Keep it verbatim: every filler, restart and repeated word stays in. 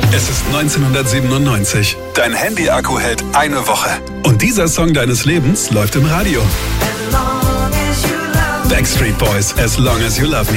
Es ist neunzehnhundertsiebenundneunzig. Dein Handy-Akku hält eine Woche. Und dieser Song deines Lebens läuft im Radio. Backstreet Boys, As Long As You Love Me.